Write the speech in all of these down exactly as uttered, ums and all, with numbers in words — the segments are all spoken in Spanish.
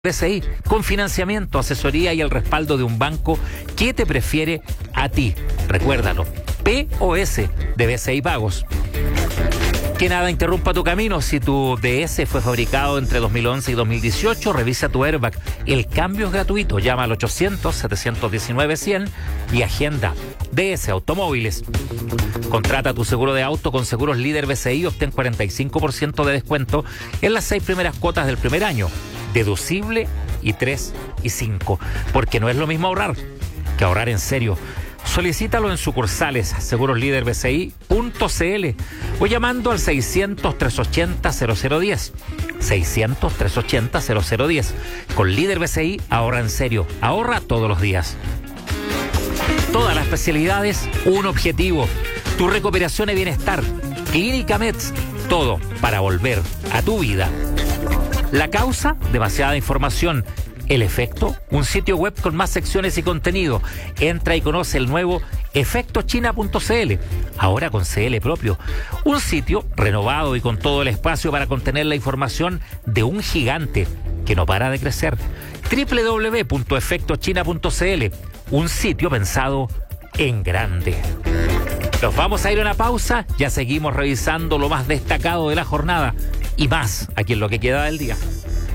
B C I, con financiamiento, asesoría y el respaldo de un banco que te prefiere a ti. Recuérdalo, P O S de B C I Pagos. Que nada interrumpa tu camino. Si tu D S fue fabricado entre dos mil once y dos mil dieciocho, revisa tu airbag. El cambio es gratuito. Llama al ochocientos, setecientos diecinueve, cien y agenda D S Automóviles. Contrata tu seguro de auto con Seguros Líder B C I. Obtén cuarenta y cinco por ciento de descuento en las seis primeras cuotas del primer año. Deducible y tres y cinco. Porque no es lo mismo ahorrar que ahorrar en serio. Solicítalo en sucursales seguros líder b c i punto c l o llamando al seiscientos, trescientos ochenta, cero cero diez. seiscientos, trescientos ochenta, cero cero diez. Con Líder B C I ahorra en serio. Ahorra todos los días. Todas las especialidades, un objetivo. Tu recuperación y bienestar. Clínica Meds. Todo para volver a tu vida. La causa, demasiada información. El efecto, un sitio web con más secciones y contenido. Entra y conoce el nuevo efecto china punto c l, ahora con C L propio. Un sitio renovado y con todo el espacio para contener la información de un gigante que no para de crecer. doble u doble u doble u punto efecto china punto c l, un sitio pensado en grande. Nos vamos a ir a una pausa, ya seguimos revisando lo más destacado de la jornada y más aquí en lo que queda del día.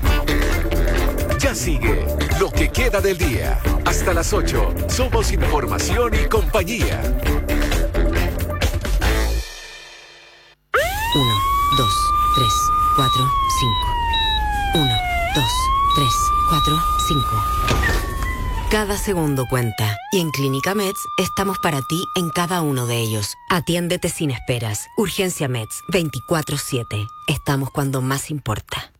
Ya sigue lo que queda del día. Hasta las ocho. Somos información y compañía. Uno, dos, tres, cuatro, cinco. Uno, dos, tres, cuatro, cinco. Cada segundo cuenta. Y en Clínica Meds estamos para ti en cada uno de ellos. Atiéndete sin esperas. Urgencia Meds veinticuatro siete. Estamos cuando más importa.